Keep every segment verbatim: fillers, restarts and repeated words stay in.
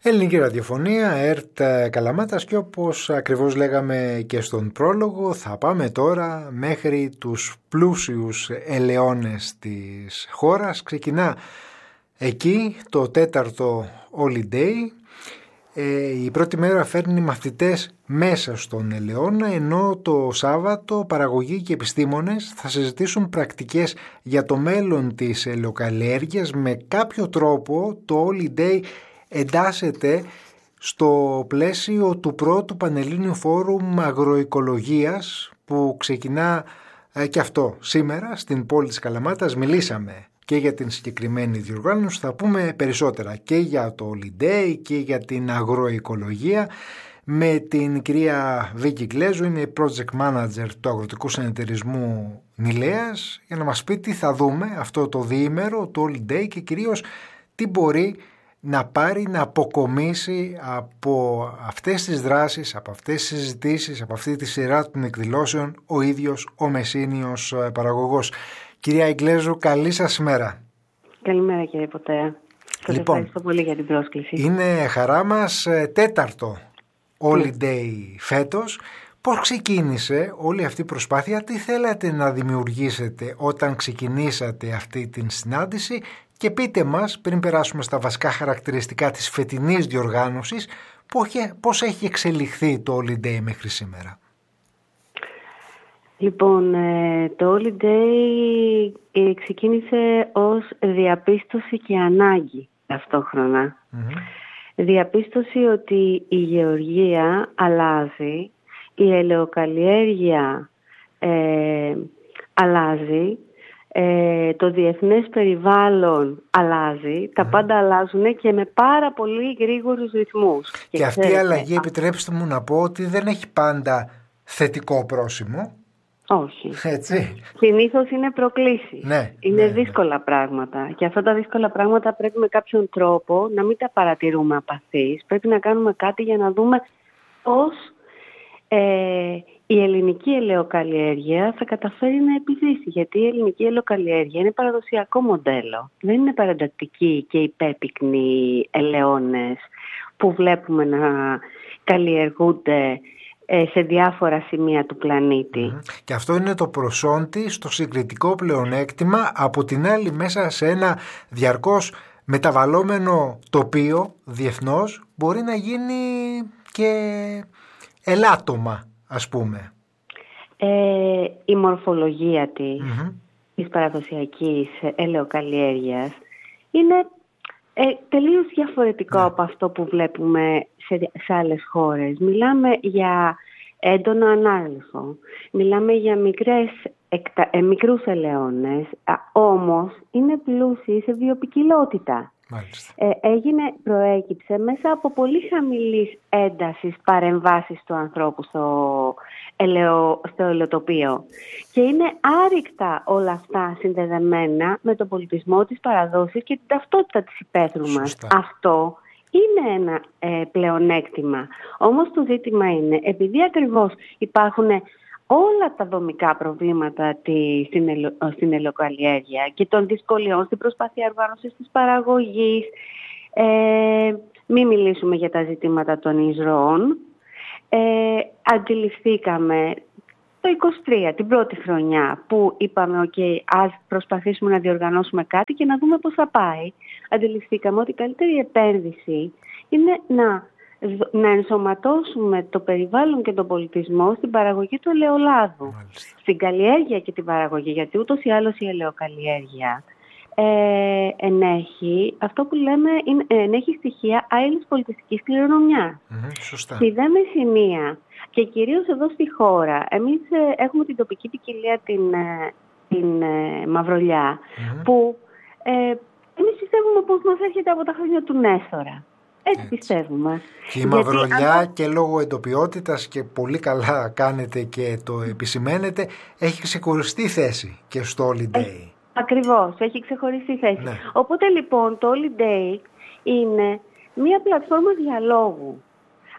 Ελληνική ραδιοφωνία, ΕΡΤ Καλαμάτας, και όπως ακριβώς λέγαμε και στον πρόλογο, θα πάμε τώρα μέχρι τους πλούσιους ελαιώνες της χώρας. Ξεκινά εκεί το τέταρτο Holiday. Ε, η πρώτη μέρα φέρνει μαθητές μέσα στον ελαιώνα, ενώ το Σάββατο παραγωγοί και επιστήμονες θα συζητήσουν πρακτικές για το μέλλον της ελαιοκαλλιέργειας. Με κάποιο τρόπο το Holiday εντάσσεται στο πλαίσιο του πρώτου Πανελλήνιου Φόρουμ Αγροοικολογίας που ξεκινά ε, και αυτό σήμερα στην πόλη της Καλαμάτας. Μιλήσαμε και για την συγκεκριμένη διοργάνωση, θα πούμε περισσότερα και για το Holiday και για την αγροοικολογία με την κυρία Βίκη Γκλέζου, είναι η Project Manager του Αγροτικού Συνεταιρισμού Νηλέας, για να μας πει τι θα δούμε αυτό το διήμερο, το Holiday, και κυρίως τι μπορεί να πάρει, να αποκομίσει από αυτές τις δράσεις, από αυτές τις συζητήσεις, από αυτή τη σειρά των εκδηλώσεων ο ίδιος ο Μεσσήνιος παραγωγός. Κυρία Γκλέζου, καλή σας ημέρα. Καλημέρα κύριε Ποτέα. Σας λοιπόν, ευχαριστώ πολύ για την πρόσκληση. Είναι χαρά μας, τέταρτο Holiday φέτος. Πώς ξεκίνησε όλη αυτή η προσπάθεια, τι θέλατε να δημιουργήσετε όταν ξεκινήσατε αυτή την συνάντηση, και πείτε μας, πριν περάσουμε στα βασικά χαρακτηριστικά της φετινής διοργάνωσης, πώς έχει εξελιχθεί το Holiday μέχρι σήμερα. Λοιπόν, το Holiday ξεκίνησε ως διαπίστωση και ανάγκη ταυτόχρονα. Mm-hmm. Διαπίστωση ότι η γεωργία αλλάζει, η ελαιοκαλλιέργεια ε, αλλάζει, ε, το διεθνές περιβάλλον αλλάζει, mm. τα πάντα αλλάζουν και με πάρα πολύ γρήγορους ρυθμούς. Και, και αυτή η αλλαγή, επιτρέψτε μου να πω, ότι δεν έχει πάντα θετικό πρόσημο. Όχι. Έτσι. Συνήθως είναι προκλήσεις. Ναι, είναι ναι, δύσκολα ναι. πράγματα. Και αυτά τα δύσκολα πράγματα πρέπει με κάποιον τρόπο να μην τα παρατηρούμε απαθείς. Πρέπει να κάνουμε κάτι για να δούμε πώς ε, η ελληνική ελαιοκαλλιέργεια θα καταφέρει να επιζήσει. Γιατί η ελληνική ελαιοκαλλιέργεια είναι παραδοσιακό μοντέλο. Δεν είναι παραντακτικοί και υπέπυκνοι ελαιώνες που βλέπουμε να καλλιεργούνται σε διάφορα σημεία του πλανήτη. Mm-hmm. Και αυτό είναι το προσόντι στο συγκριτικό πλεονέκτημα, από την άλλη μέσα σε ένα διαρκώς μεταβαλλόμενο τοπίο διεθνώς μπορεί να γίνει και ελάττωμα, ας πούμε. Ε, η μορφολογία της, mm-hmm. της παραδοσιακής ελαιοκαλλιέργειας είναι ε, τελείως διαφορετικό yeah. από αυτό που βλέπουμε σε, σε άλλες χώρες. Μιλάμε για έντονο ανάλυφο, μιλάμε για μικρές, εκτα, ε, μικρούς ελαιώνες, α, όμως είναι πλούσιοι σε βιοποικιλότητα. Ε, έγινε, προέκυψε μέσα από πολύ χαμηλής έντασης παρεμβάσεις του ανθρώπου στο, ελαιο, στο ελαιοτοπίο. Και είναι άρρηκτα όλα αυτά συνδεδεμένα με τον πολιτισμό, της παραδόσης και την ταυτότητα της υπαίθρου μας. Αυτό είναι ένα ε, πλεονέκτημα. Όμως το ζήτημα είναι, επειδή ακριβώς υπάρχουν όλα τα δομικά προβλήματα τη, στην, ελο, στην ελαιοκαλλιέργεια και των δυσκολιών στην προσπάθεια οργάνωσης της παραγωγής, ε, μην μιλήσουμε για τα ζητήματα των εισρώων, ε, αντιληφθήκαμε το είκοσι τρία, την πρώτη χρονιά, που είπαμε ok, ας προσπαθήσουμε να διοργανώσουμε κάτι και να δούμε πώς θα πάει. Αντιληφθήκαμε ότι η καλύτερη επένδυση είναι να να ενσωματώσουμε το περιβάλλον και τον πολιτισμό στην παραγωγή του ελαιολάδου. Μάλιστα. Στην καλλιέργεια και την παραγωγή, γιατί ούτως ή άλλως η ελαιοκαλλιέργεια ε, ενέχει, αυτό που λέμε, είναι, ενέχει στοιχεία άειλης πολιτιστικής κληρονομιάς. Mm-hmm, σωστά. Στη δε Μεσσηνία και κυρίως εδώ στη χώρα, εμείς ε, έχουμε την τοπική ποικιλία, την, ε, την ε, Μαυρολιά, mm-hmm. που ε, εμείς πιστεύουμε πως μας έρχεται από τα χρόνια του Νέστορα. Έτσι, Έτσι πιστεύουμε. Και η Μαυρολιά, αν... και λόγω εντοπιότητας, και πολύ καλά κάνετε και το επισημαίνετε, έχει ξεχωριστή θέση και στο Holiday. Ε, ακριβώς, έχει ξεχωριστή θέση. Ναι. Οπότε λοιπόν το Holiday είναι μια πλατφόρμα διαλόγου.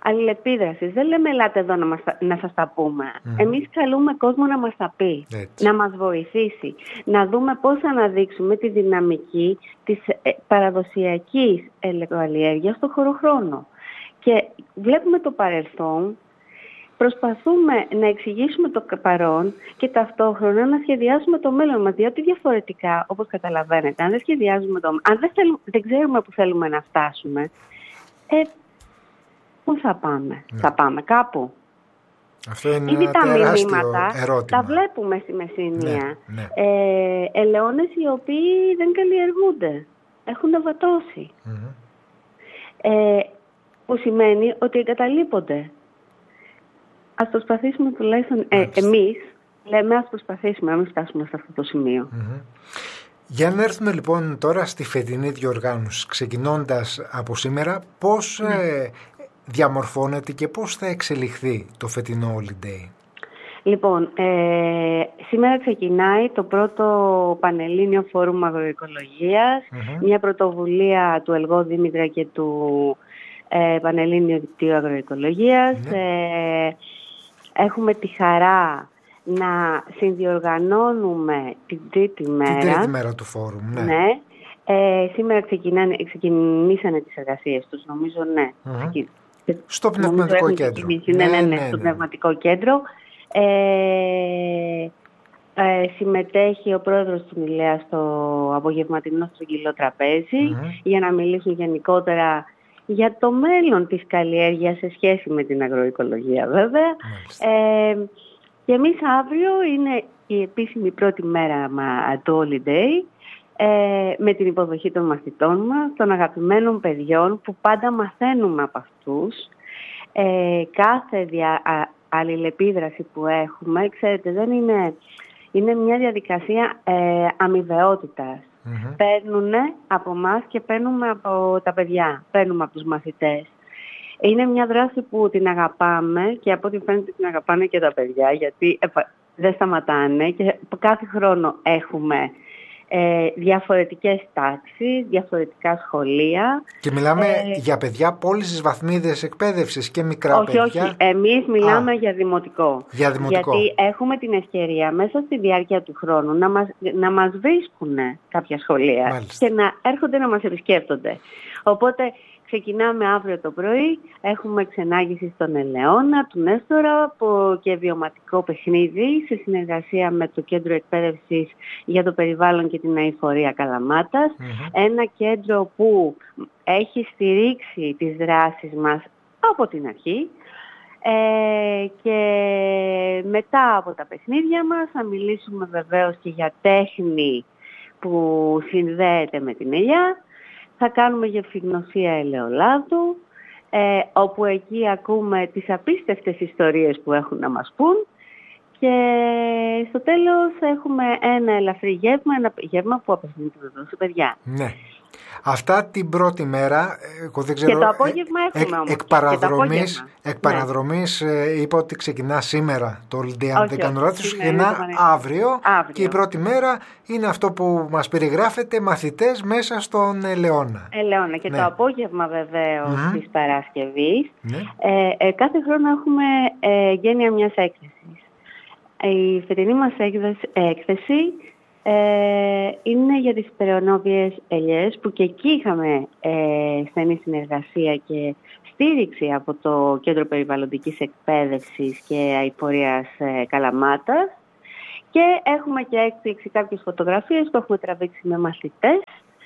αλληλεπίδρασης. Δεν λέμε ελάτε εδώ να, μας, να σας τα πούμε. Mm. Εμείς καλούμε κόσμο να μας τα πει, Έτσι. να μας βοηθήσει, να δούμε πώς θα αναδείξουμε τη δυναμική της ε, παραδοσιακής ελαιοκαλλιέργειας στον χωροχρόνο. Και βλέπουμε το παρελθόν, προσπαθούμε να εξηγήσουμε το παρόν και ταυτόχρονα να σχεδιάσουμε το μέλλον μας. Διότι διαφορετικά, όπως καταλαβαίνετε, αν δεν σχεδιάζουμε το αν δεν, θέλουμε, δεν ξέρουμε που θέλουμε να φτάσουμε, ε, πού θα πάμε, ναι. θα πάμε κάπου. Αυτό είναι Ήδη ένα τα τεράστιο μηνύματα ερώτημα. Τα βλέπουμε στη Μεσσηνία. Ναι, ναι. Ε, ελαιώνες οι οποίοι δεν καλλιεργούνται, έχουν ευατώσει. Mm-hmm. Ε, που σημαίνει ότι εγκαταλείπονται. Ας προσπαθήσουμε τουλάχιστον, ε, εμείς λέμε ας προσπαθήσουμε να μην φτάσουμε σε αυτό το σημείο. Mm-hmm. Για να έρθουμε λοιπόν τώρα στη φετινή διοργάνωση, ξεκινώντας από σήμερα, πώς mm. ε, διαμορφώνεται και πώς θα εξελιχθεί το φετινό Holiday? Λοιπόν, ε, σήμερα ξεκινάει το πρώτο Πανελλήνιο Φόρουμ Αγροοικολογίας, mm-hmm. μια πρωτοβουλία του Ελγό Δήμητρα και του ε, Πανελλήνιου Δικτύου Αγροοικολογίας. Mm-hmm. Ε, έχουμε τη χαρά να συνδιοργανώνουμε την τρίτη μέρα. Την τρίτη μέρα του φόρουμ, ναι. ναι. Ε, σήμερα ξεκινήσανε τις εργασίες τους, νομίζω, ναι. Mm-hmm. Στο πνευματικό κέντρο. Ναι, ναι, ναι, ναι, στο ναι. πνευματικό κέντρο. Ε, ε, συμμετέχει ο πρόεδρος του Μηλέα στο απογευματινό στρογγυλό τραπέζι mm-hmm. για να μιλήσουν γενικότερα για το μέλλον της καλλιέργειας σε σχέση με την αγροοικολογία, βέβαια. Ε, και εμείς αύριο είναι η επίσημη πρώτη μέρα του Holiday, ε, με την υποδοχή των μαθητών μας, των αγαπημένων παιδιών που πάντα μαθαίνουμε από αυτούς. Ε, κάθε δια, α, αλληλεπίδραση που έχουμε, ξέρετε, δεν είναι, είναι μια διαδικασία ε, αμοιβαιότητας. Mm-hmm. Παίρνουν από εμάς και παίρνουμε από τα παιδιά, παίρνουμε από τους μαθητές. Είναι μια δράση που την αγαπάμε και από ό,τι φαίνεται την αγαπάνε και τα παιδιά, γιατί ε, δεν σταματάνε και κάθε χρόνο έχουμε ε, διαφορετικές τάξεις, διαφορετικά σχολεία. Και μιλάμε ε, για παιδιά από όλες τις βαθμίδες εκπαίδευσης και μικρά όχι, παιδιά. Όχι, όχι. Εμείς μιλάμε Α, για δημοτικό. Για δημοτικό. Γιατί έχουμε την ευκαιρία μέσα στη διάρκεια του χρόνου να μας, να μας βρίσκουν κάποια σχολεία. Μάλιστα. Και να έρχονται να μας επισκέπτονται. Οπότε ξεκινάμε αύριο το πρωί, έχουμε ξενάγηση στον Ελαιώνα, του Νέστορα και βιωματικό παιχνίδι σε συνεργασία με το Κέντρο Εκπαίδευσης για το Περιβάλλον και την Αειφορία Καλαμάτας. Mm-hmm. Ένα κέντρο που έχει στηρίξει τις δράσεις μας από την αρχή. Ε, και μετά από τα παιχνίδια μας θα μιλήσουμε βεβαίως και για τέχνη που συνδέεται με την ελιά. Θα κάνουμε γευφυγνωσία ελαιολάδου, ε, όπου εκεί ακούμε τις απίστευτες ιστορίες που έχουν να μας πούν. Και στο τέλος έχουμε ένα ελαφρύ γεύμα, ένα γεύμα που απευθύνεται βεβαίως σε παιδιά. Ναι. Αυτά την πρώτη μέρα, εγώ δεν ξέρω, και το απόγευμα έχουμε εκ, όμως. Εκ παραδρομής, εκ παραδρομής ναι. είπα ότι ξεκινά σήμερα το Holiday, αν δεν κάνω λάθος, ξεκινά αύριο, αύριο και η πρώτη μέρα είναι αυτό που μας περιγράφεται, μαθητές μέσα στον Ελαιώνα. Ελαιώνα και ναι. το απόγευμα βεβαίως mm-hmm. της Παρασκευής, ναι. ε, ε, κάθε χρόνο έχουμε ε, γένεια μιας έκθεσης. Η φετινή μας έκθεση, έκθεση Ε, είναι για τις υπεραιωνόβιες ελιές που και εκεί είχαμε ε, στενή συνεργασία και στήριξη από το Κέντρο Περιβαλλοντικής Εκπαίδευσης και Αειφορίας ε, Καλαμάτας και έχουμε και έκπληξη κάποιες φωτογραφίες που έχουμε τραβήξει με μαθητές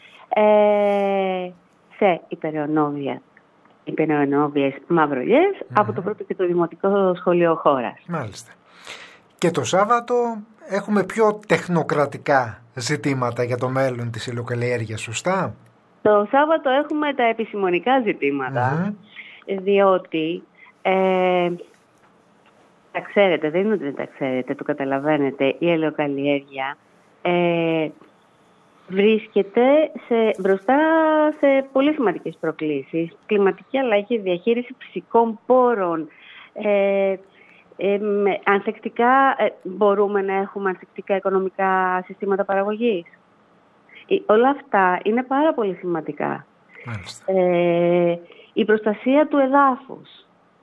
ε, σε υπεραιωνόβια υπεραιωνόβιες μαυρολιές mm-hmm. από το πρώτο και το Δημοτικό Σχολείο Χώρας. Μάλιστα. Και το Σάββατο έχουμε πιο τεχνοκρατικά ζητήματα για το μέλλον της ελαιοκαλλιέργειας, σωστά? Το Σάββατο έχουμε τα επιστημονικά ζητήματα, mm-hmm. διότι ε, τα ξέρετε, δεν είναι ότι δεν τα ξέρετε, το καταλαβαίνετε, η ελαιοκαλλιέργεια ε, βρίσκεται σε, μπροστά σε πολύ σημαντικές προκλήσεις. Κλιματική αλλαγή, διαχείριση φυσικών πόρων, ε, Ε, με, ανθεκτικά, ε, μπορούμε να έχουμε ανθεκτικά οικονομικά συστήματα παραγωγής. Ε, όλα αυτά είναι πάρα πολύ σημαντικά. Ε, η προστασία του εδάφους.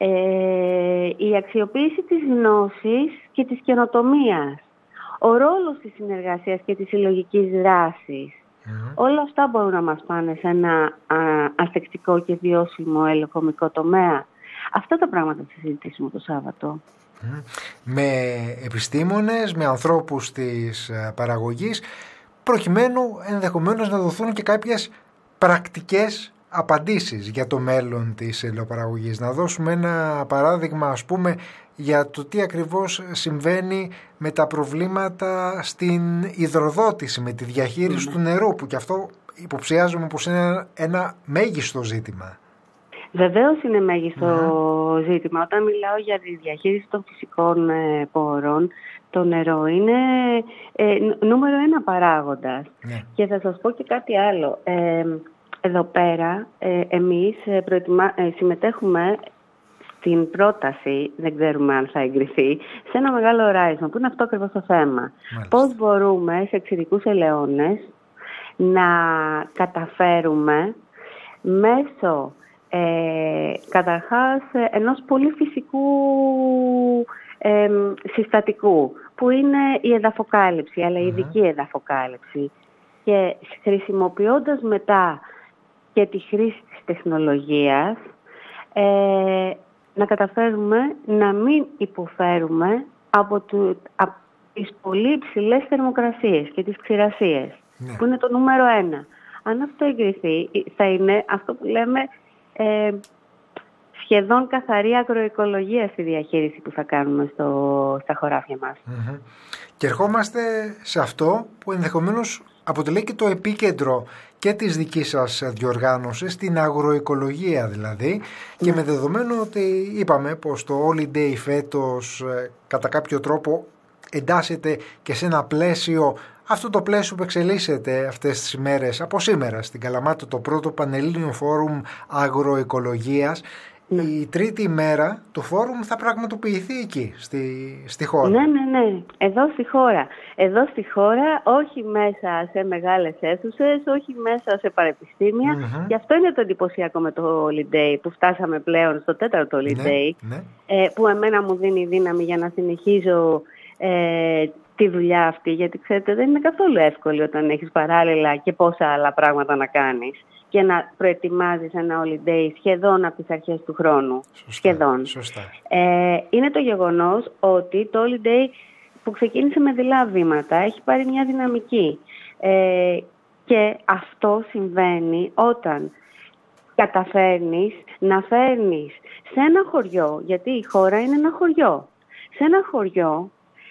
ε, η αξιοποίηση της γνώσης και της καινοτομίας, ο ρόλος της συνεργασίας και της συλλογικής δράσης. Mm-hmm. Όλα αυτά μπορούν να μας πάνε σε ένα ανθεκτικό και βιώσιμο ελαιοκομικό τομέα. Αυτά τα πράγματα θα συζητήσουμε το Σάββατο. Mm-hmm. Με επιστήμονες, με ανθρώπους της παραγωγής, προκειμένου ενδεχομένως να δοθούν και κάποιες πρακτικές απαντήσεις για το μέλλον της ελαιοπαραγωγής. Να δώσουμε ένα παράδειγμα, ας πούμε, για το τι ακριβώς συμβαίνει με τα προβλήματα στην υδροδότηση, με τη διαχείριση mm. του νερού, που και αυτό υποψιάζομαι πως είναι ένα, ένα μέγιστο ζήτημα. Βεβαίως είναι μέγιστο mm. ζήτημα. Όταν μιλάω για τη διαχείριση των φυσικών ε, πόρων, το νερό είναι ε, νούμερο ένα παράγοντας. Mm. Και θα σας πω και κάτι άλλο. Ε, εδώ πέρα ε, εμείς προετοιμα... ε, συμμετέχουμε στην πρόταση, δεν ξέρουμε αν θα εγκριθεί, σε ένα μεγάλο horizon, που είναι αυτό ακριβώς το θέμα. Μάλιστα. Πώς μπορούμε σε εξηρικούς ελαιώνες να καταφέρουμε μέσω ε, καταρχάς ενός πολύ φυσικού ε, συστατικού, που είναι η εδαφοκάλυψη, αλλά η ειδική mm-hmm. εδαφοκάλυψη, και χρησιμοποιώντας μετά και τη χρήση της τεχνολογίας, ε, να καταφέρουμε να μην υποφέρουμε από, του, από τις πολύ υψηλές θερμοκρασίες και τις ξηρασίες, ναι. που είναι το νούμερο ένα. Αν αυτό εγκριθεί, θα είναι αυτό που λέμε ε, σχεδόν καθαρή αγροοικολογία στη διαχείριση που θα κάνουμε στο, στα χωράφια μας. Mm-hmm. Και ερχόμαστε σε αυτό που ενδεχομένως αποτελεί και το επίκεντρο και της δικής σας διοργάνωσης, την αγροοικολογία δηλαδή, και ναι. με δεδομένο ότι είπαμε πως το Holiday φέτος κατά κάποιο τρόπο εντάσσεται και σε ένα πλαίσιο, αυτό το πλαίσιο που εξελίσσεται αυτές τις ημέρες, από σήμερα στην Καλαμάτα, το πρώτο Πανελλήνιο Φόρουμ Αγροοικολογίας. Ναι. Η τρίτη ημέρα του φόρουμ θα πραγματοποιηθεί εκεί, στη, στη χώρα. Ναι, ναι, ναι. Εδώ στη χώρα. Εδώ στη χώρα, όχι μέσα σε μεγάλες αίθουσες, όχι μέσα σε πανεπιστήμια. Mm-hmm. Και αυτό είναι το εντυπωσιακό με το Holiday, που φτάσαμε πλέον στο τέταρτο Holiday, ναι, ναι. Ε, που εμένα μου δίνει δύναμη για να συνεχίζω ε, τη δουλειά αυτή. Γιατί ξέρετε, δεν είναι καθόλου εύκολο όταν έχεις παράλληλα και πόσα άλλα πράγματα να κάνεις και να προετοιμάζεις ένα holiday σχεδόν από τις αρχές του χρόνου. Σωστά, σχεδόν. Σωστά. Ε, είναι το γεγονός ότι το holiday που ξεκίνησε με δειλά βήματα έχει πάρει μια δυναμική. Ε, και αυτό συμβαίνει όταν καταφέρνεις να φέρνεις σε ένα χωριό, γιατί η χώρα είναι ένα χωριό, σε ένα χωριό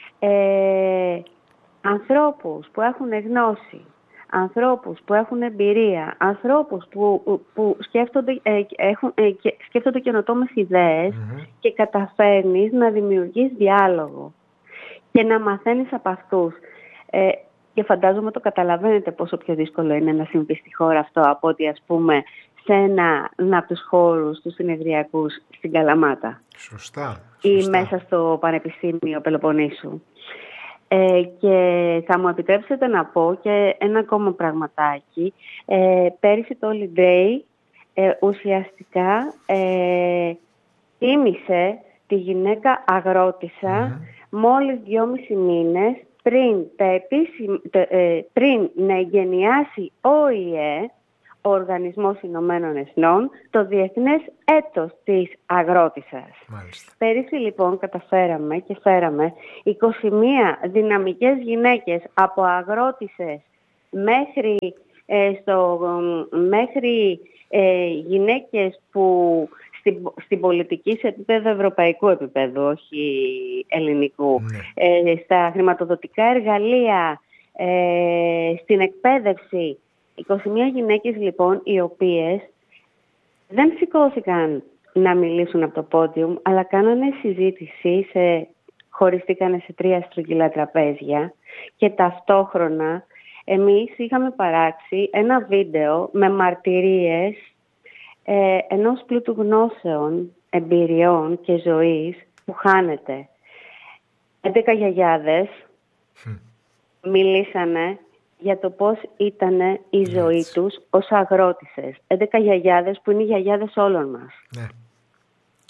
ε, ανθρώπους που έχουν γνώση, ανθρώπους που έχουν εμπειρία, ανθρώπους που, που σκέφτονται, ε, έχουν, ε, σκέφτονται καινοτόμες ιδέες mm-hmm. και καταφέρνεις να δημιουργείς διάλογο και να μαθαίνεις από αυτούς. Ε, και φαντάζομαι το καταλαβαίνετε πόσο πιο δύσκολο είναι να συμβεί στη χώρα αυτό από ότι, ας πούμε, σε ένα από τους χώρους του συνεδριακούς στην Καλαμάτα. Σωστά. Ή σωστά. μέσα στο Πανεπιστήμιο Πελοποννήσου. Ε, και θα μου επιτρέψετε να πω και ένα ακόμα πραγματάκι. Ε, πέρυσι το Holiday ε, ουσιαστικά ε, τίμησε τη γυναίκα αγρότισσα mm-hmm. μόλις δυόμισι μήνες πριν, τα επίσημ, ε, πριν να εγκαινιάσει ο ΙΕ, ο Οργανισμός Ηνωμένων Εθνών, το Διεθνές Έτος της Αγρότισσας. Μάλιστα. Πέρυσι λοιπόν καταφέραμε και φέραμε είκοσι μία δυναμικές γυναίκες από αγρότισσες μέχρι, ε, στο, μέχρι ε, γυναίκες που στην, στην πολιτική σε επίπεδο ευρωπαϊκού επίπεδου, όχι ελληνικού, ναι. ε, στα χρηματοδοτικά εργαλεία, ε, στην εκπαίδευση. είκοσι μία γυναίκες λοιπόν, οι οποίες δεν σηκώθηκαν να μιλήσουν από το πόντιουμ, αλλά κάνανε συζήτηση, σε, χωριστήκανε σε τρία στρογγυλά τραπέζια και ταυτόχρονα εμείς είχαμε παράξει ένα βίντεο με μαρτυρίες ε, ενός πλούτου γνώσεων, εμπειριών και ζωής που χάνεται. έντεκα γιαγιάδες hm. μιλήσανε για το πώς ήταν η ζωή Έτσι. τους ως αγρότισσες. έντεκα γιαγιάδες που είναι οι γιαγιάδες όλων μας. Ναι.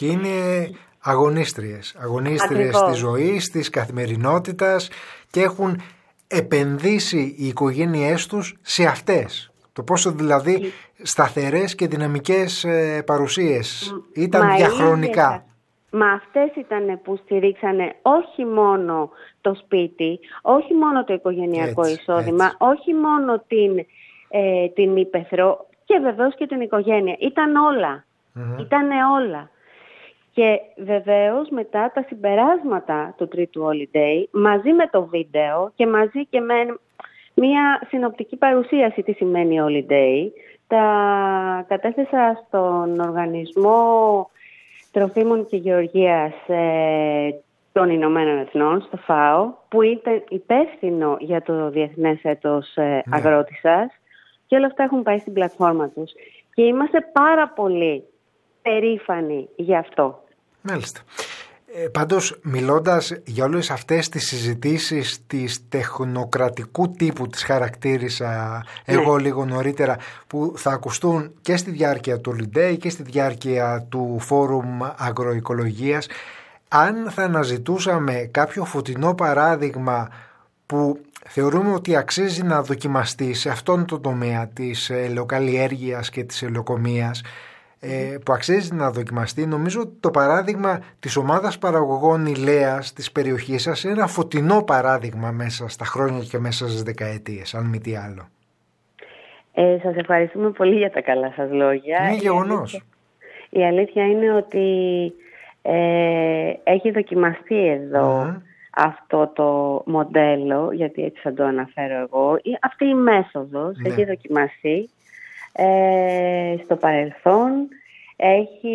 Και είναι αγωνίστριες, αγωνίστριες Ακριβώς. της ζωής, της καθημερινότητας και έχουν επενδύσει οι οικογένειές τους σε αυτές. Το πόσο δηλαδή και... σταθερές και δυναμικές παρουσίες ήταν Μα διαχρονικά. Ίδια. Μα αυτές ήταν που στηρίξανε όχι μόνο το σπίτι, όχι μόνο το οικογενειακό έτσι, εισόδημα, έτσι. όχι μόνο την, ε, την ύπαιθρο και βεβαίως και την οικογένεια. Ήταν όλα. Mm-hmm. Ήτανε όλα. Και βεβαίως μετά τα συμπεράσματα του τρίτου holiday, μαζί με το βίντεο και μαζί και με μια συνοπτική παρουσίαση τι σημαίνει holiday, τα κατέθεσα στον Οργανισμό Τροφίμων και Γεωργίας ε, των Ηνωμένων Εθνών, στο ΦΑΟ, που ήταν υπεύθυνο για το Διεθνές Έτος ε, ναι. Αγρότισσας, και όλα αυτά έχουν πάει στην πλατφόρμα τους. Και είμαστε πάρα πολύ περήφανοι γι' αυτό. Μάλιστα. Ε, πάντως, μιλώντας για όλες αυτές τις συζητήσεις της τεχνοκρατικού τύπου, τις χαρακτήρισα εγώ ναι. λίγο νωρίτερα, που θα ακουστούν και στη διάρκεια του Holiday και στη διάρκεια του Φόρουμ Αγροοικολογίας, αν θα αναζητούσαμε κάποιο φωτεινό παράδειγμα που θεωρούμε ότι αξίζει να δοκιμαστεί σε αυτόν τον τομέα της ελαιοκαλλιέργειας και της ελαιοκομείας, που αξίζει να δοκιμαστεί, νομίζω ότι το παράδειγμα της ομάδας παραγωγών ηλαίας της περιοχής σας είναι ένα φωτεινό παράδειγμα μέσα στα χρόνια και μέσα στις δεκαετίες, αν μη τι άλλο. Ε, σας ευχαριστούμε πολύ για τα καλά σας λόγια. Είναι γεγονός. Η αλήθεια, η αλήθεια είναι ότι ε, έχει δοκιμαστεί εδώ mm. αυτό το μοντέλο, γιατί έτσι θα το αναφέρω εγώ, αυτή η μέθοδος ναι. έχει δοκιμαστεί Ε, στο παρελθόν. Έχει,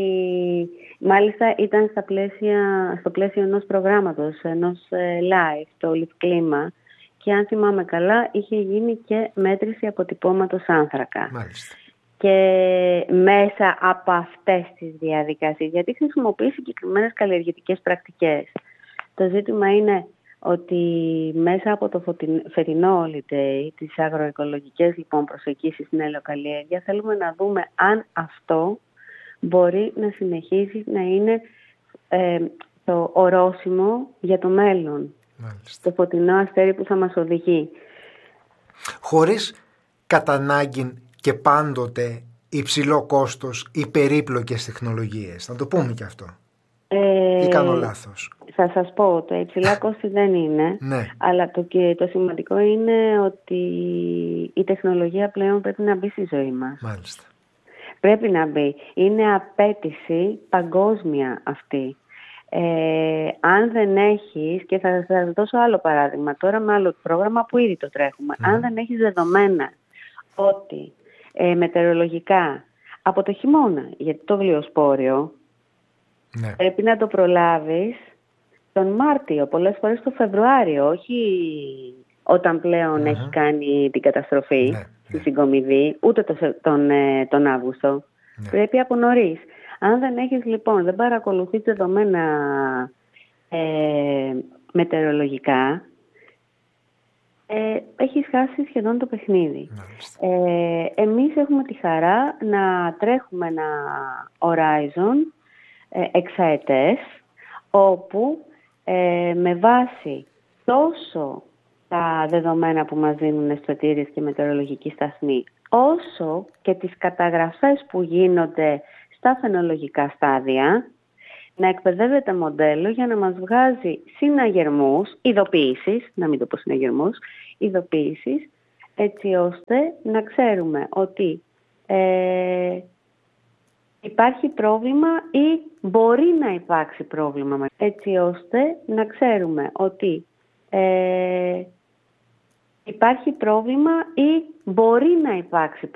μάλιστα ήταν στα πλαίσια, στο πλαίσιο ενός προγράμματος, ενός ε, live, το Live Κλίμα, και αν θυμάμαι καλά είχε γίνει και μέτρηση αποτυπώματος άνθρακα. Μάλιστα. Και μέσα από αυτές τις διαδικασίες, γιατί χρησιμοποιεί συγκεκριμένες καλλιεργητικές πρακτικές. Το ζήτημα είναι ότι μέσα από το φετινό holiday, τις αγροοικολογικές λοιπόν προσεγγίσεις στην ελαιοκαλλιέργεια, θέλουμε να δούμε αν αυτό μπορεί να συνεχίσει να είναι ε, το ορόσημο για το μέλλον. Μάλιστα. Το φωτεινό αστέρι που θα μας οδηγεί. Χωρίς κατά ανάγκη και πάντοτε υψηλό κόστος ή περίπλοκες τεχνολογίες. Να το πούμε και αυτό. Ε, ή κάνω λάθος? Θα σας πω, το υψηλά κόστη δεν είναι, ναι. αλλά το, και το σημαντικό είναι ότι η τεχνολογία πλέον πρέπει να μπει στη ζωή μας. Μάλιστα. Πρέπει να μπει. Είναι απέτηση παγκόσμια αυτή. Ε, αν δεν έχεις, και θα σας δώσω άλλο παράδειγμα τώρα με άλλο πρόγραμμα που ήδη το τρέχουμε, mm. αν δεν έχεις δεδομένα ότι ε, μετεωρολογικά από το χειμώνα, γιατί το γλυοσπόριο ναι. πρέπει να το προλάβεις τον Μάρτιο, πολλές φορές τον Φεβρουάριο, όχι όταν πλέον mm-hmm. έχει κάνει την καταστροφή ναι, στη ναι. συγκομιδή, ούτε το, τον, τον Αύγουστο. Ναι. Πρέπει από νωρίς. Αν δεν έχεις λοιπόν, δεν παρακολουθείς δεδομένα ε, μετεωρολογικά, ε, έχεις χάσει σχεδόν το παιχνίδι. Ε, εμείς έχουμε τη χαρά να τρέχουμε ένα Horizon ε, εξαετές, όπου ε, με βάση τόσο τα δεδομένα που μας δίνουν αισθητήριες και μετεωρολογικοί σταθμοί, όσο και τις καταγραφές που γίνονται στα φαινολογικά στάδια, να εκπαιδεύεται μοντέλο για να μας βγάζει συναγερμούς, ειδοποιήσεις, να μην το πω συναγερμούς, ειδοποιήσεις, έτσι ώστε να ξέρουμε ότι ε, υπάρχει πρόβλημα ή μπορεί να υπάρξει πρόβλημα, έτσι ώστε να ξέρουμε ότι ε, υπάρχει πρόβλημα ή μπορεί να υπάρξει